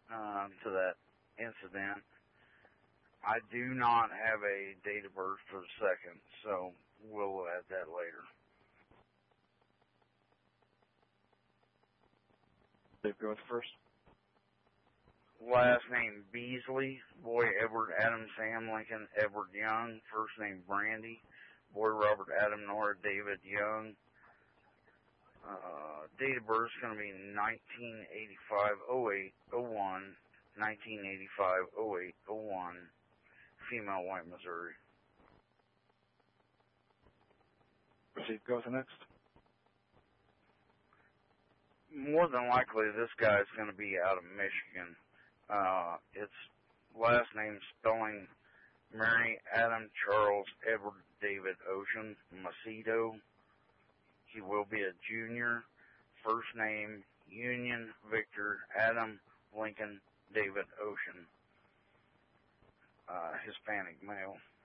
to that incident. I do not have a date of birth for the second, so we'll add that later. Dave, go with first. Last name Beasley, boy Edward Adam Sam Lincoln Edward Young, first name Brandy, boy Robert Adam Nora David Young. Date of birth is going to be 1985-08-01, 1985-08-01, female, White, Missouri. Steve, go with the next. More than likely, this guy's going to be out of Michigan. Its last name spelling Mary Adam Charles Edward David Ocean Macedo. He will be a junior. First name Union Victor Adam Lincoln David Ocean. Hispanic male.